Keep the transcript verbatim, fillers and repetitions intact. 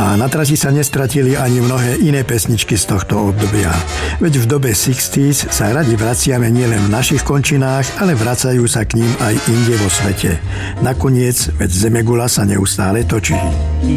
A na trati sa nestratili ani mnohé iné pesničky z tohto obdobia. Veď v dobe šesťdesiatych sa radi vraciame nielen v našich končinách, ale vracajú sa k ním aj inde vo svete. Nakoniec, veď Zemegula sa neustále točí.